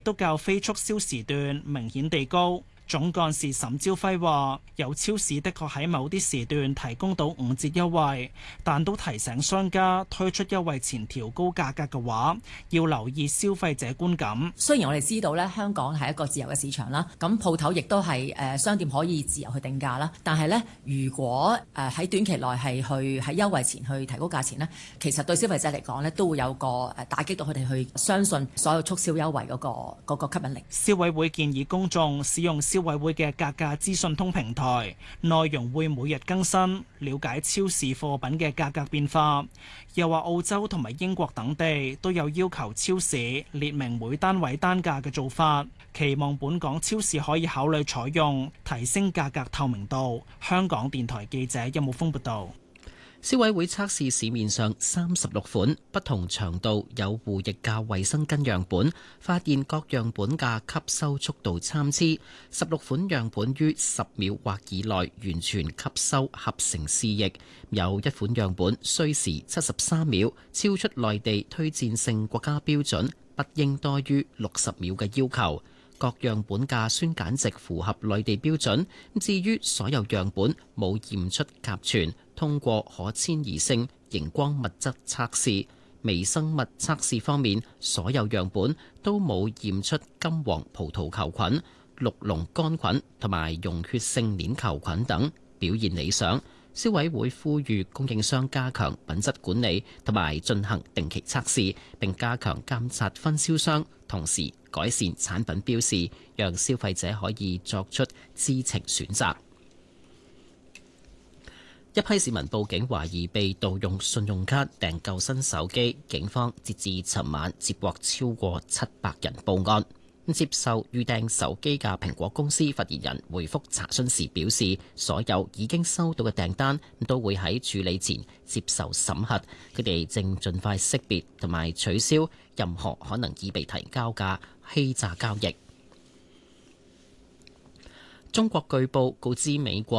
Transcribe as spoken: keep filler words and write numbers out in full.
都較非促銷時段明顯地高。總幹事沈朝輝話：有超市的確喺某啲時段提供到五折優惠，但都提醒商家推出優惠前調高價格嘅話，要留意消費者觀感。 雖然我哋知道咧，香港係一個自由嘅市場啦，咁鋪頭亦都係誒商店可以自由去定價啦。但係咧，如果誒喺短期內係去喺優惠前去提高價錢呢，其實對消費者嚟講咧，都會有個誒打擊到佢哋去相信所有促銷優惠嗰個嗰個吸引力。 消委會建議公眾使用消委會嘅格價資訊通平台，內容會每日更新，了解超市貨品嘅價格變化。又話澳洲同埋英國等地都有要求超市列明每單位單價嘅做法，期望本港超市可以考慮採用，提升價格透明度。香港電台記者任武峰報道。 消委會測試市面上三十六款不同長度有護翼架衛生巾樣本，發現各樣本嘅吸收速度參差。十六款樣本於十秒或以內完全吸收合成試液，有一款樣本需時七十三秒，超出內地推薦性國家標準不應多於六十秒嘅要求。各樣本嘅酸鹼值符合內地標準。至於所有樣本冇驗出甲醛，通過可遷移性熒光物質測試。微生物測試方面，所有樣本都冇驗出金黃葡萄球菌、綠膿桿菌同埋溶血性鏈球菌等，表現理想。消委會呼籲供應商加強品質管理同埋進行定期測試，並加強監察分銷商，同時改善產品標示，讓消費者可以作出知情選擇。一批市民報警，懷疑被盜用信用卡訂購新手機，警方截至尋晚接獲超過七百人報案。接受預訂手機嘅蘋果公司發言人回覆查詢時表示，所有已經收到嘅訂單都會喺處理前接受審核，佢哋正盡快識別同埋取消任何可能已被提交嘅欺詐交易。中國據報告知美國